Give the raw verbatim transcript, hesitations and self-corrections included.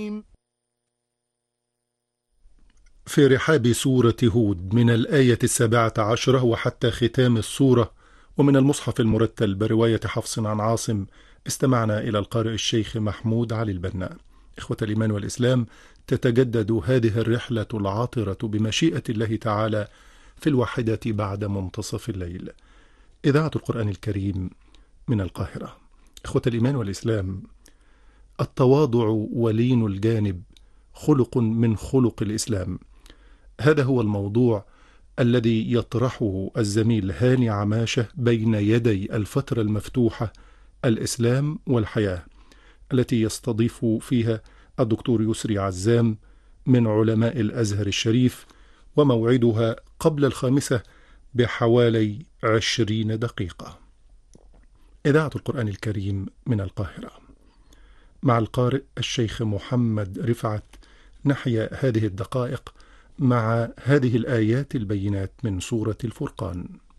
في رحاب سورة هود من الآية السابعة عشرة وحتى ختام السورة، ومن المصحف المرتل برواية حفص عن عاصم، استمعنا إلى القارئ الشيخ محمود علي البناء. إخوة الإيمان والإسلام، تتجدد هذه الرحلة العاطرة بمشيئة الله تعالى في الواحدة بعد منتصف الليل. إذاعة القرآن الكريم من القاهرة. إخوة الإيمان والإسلام، التواضع ولين الجانب خلق من خلق الإسلام. هذا هو الموضوع الذي يطرحه الزميل هاني عماشة بين يدي الفترة المفتوحة الإسلام والحياة، التي يستضيف فيها الدكتور يسري عزام من علماء الأزهر الشريف، وموعدها قبل الخامسة بحوالي عشرين دقيقة. إذاعة القرآن الكريم من القاهرة، مع القارئ الشيخ محمد رفعت، نحيا هذه الدقائق مع هذه الآيات البينات من سورة الفرقان.